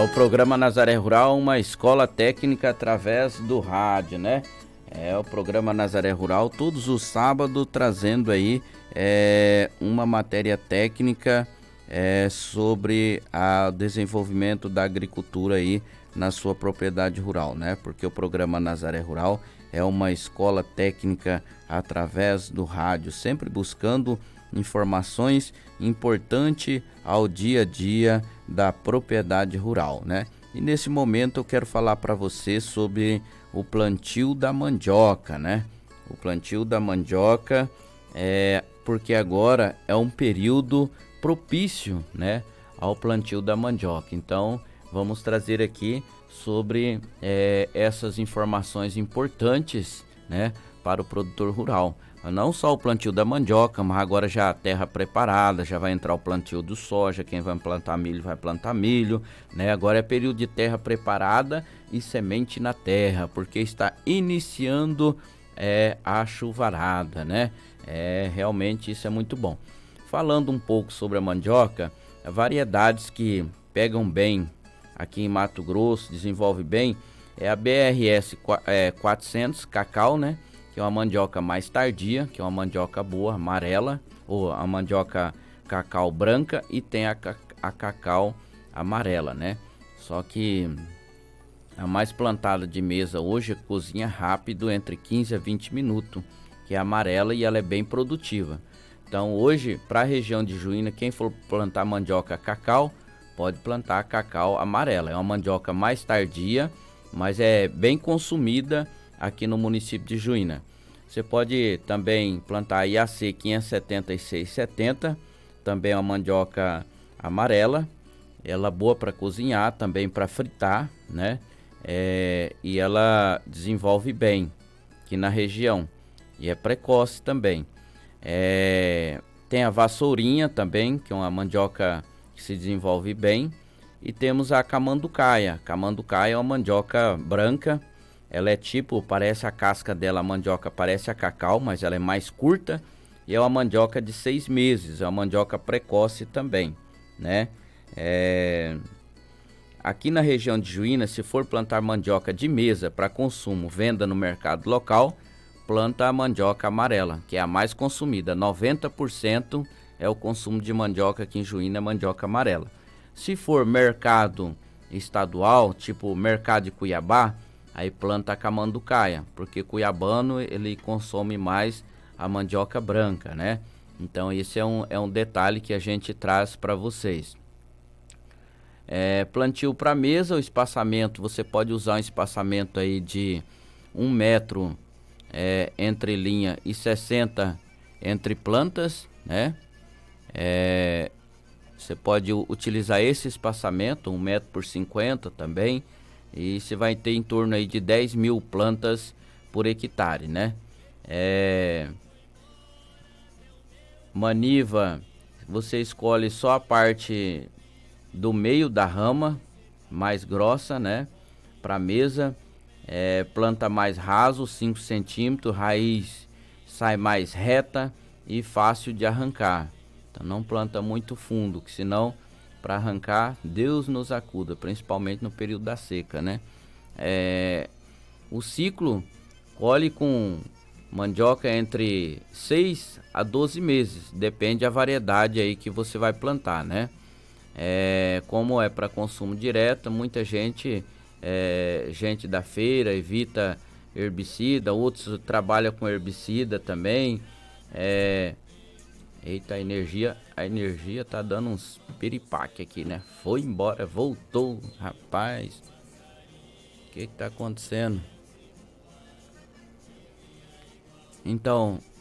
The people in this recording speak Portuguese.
o programa Nazaré Rural, uma escola técnica através do rádio, né? É o programa Nazaré Rural, todos os sábados, trazendo aí uma matéria técnica sobre o desenvolvimento da agricultura aí na sua propriedade rural, né? Porque o programa Nazaré Rural é uma escola técnica através do rádio, sempre buscando informações importantes ao dia a dia da propriedade rural, né? E nesse momento eu quero falar para você sobre o plantio da mandioca, né? O plantio da mandioca porque agora é um período propício, né, ao plantio da mandioca. Então vamos trazer aqui sobre essas informações importantes, né, para o produtor rural. Não só o plantio da mandioca, mas agora já a terra preparada, já vai entrar o plantio do soja, quem vai plantar milho vai plantar milho, né? Agora é período de terra preparada e semente na terra, porque está iniciando a chuvarada, né? Realmente isso é muito bom. Falando um pouco sobre a mandioca, variedades que pegam bem aqui em Mato Grosso, desenvolve bem, é a BRS 400 Cacau, né? Que é uma mandioca mais tardia, que é uma mandioca boa, amarela, ou a mandioca cacau branca, e tem a cacau amarela, né? Só que a mais plantada de mesa hoje cozinha rápido, entre 15 a 20 minutos, que é amarela, e ela é bem produtiva. Então hoje, para a região de Juína, quem for plantar mandioca cacau, pode plantar cacau amarela. É uma mandioca mais tardia, mas é bem consumida aqui no município de Juína. Você pode também plantar a IAC 57670, também é uma mandioca amarela, ela é boa para cozinhar, também para fritar, né? E ela desenvolve bem aqui na região e é precoce também. Tem a vassourinha também, que é uma mandioca que se desenvolve bem, e temos a camanducaia. Camanducaia é uma mandioca branca. Ela é tipo, parece a casca dela, a mandioca parece a cacau, mas ela é mais curta, e é uma mandioca de 6 meses, é uma mandioca precoce também, né? Aqui na região de Juína, se for plantar mandioca de mesa para consumo, venda no mercado local, planta a mandioca amarela, que é a mais consumida. 90% é o consumo de mandioca aqui em Juína, é mandioca amarela. Se for mercado estadual, tipo mercado de Cuiabá, aí planta a camanducaia, porque cuiabano ele consome mais a mandioca branca, né? Então esse é um detalhe que a gente traz para vocês. Plantio para mesa, o espaçamento, você pode usar um espaçamento aí de 1 metro entre linha e 60 entre plantas, né? Você pode utilizar esse espaçamento, 1 metro por 50 também, e você vai ter em torno aí de 10 mil plantas por hectare, né? Maniva, você escolhe só a parte do meio da rama, mais grossa, né? Para mesa, planta mais raso, 5 centímetros, raiz sai mais reta e fácil de arrancar. Então não planta muito fundo, que senão para arrancar, Deus nos acuda, principalmente no período da seca, né? O ciclo colhe com mandioca entre 6 a 12 meses, depende da variedade aí que você vai plantar, né? Como é para consumo direto, muita gente da feira evita herbicida, outros trabalham com herbicida também. Eita, a energia tá dando uns piripaque aqui, né? Foi embora, voltou, rapaz. O que tá acontecendo? Então,